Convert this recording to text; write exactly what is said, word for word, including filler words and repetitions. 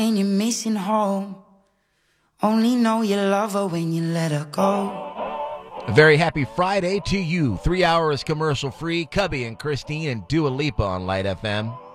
and you're missing home. Only know you love her when you let her go. A very happy Friday to you. Three hours commercial free. Cubby and Christine and Dua Lipa on Light F M.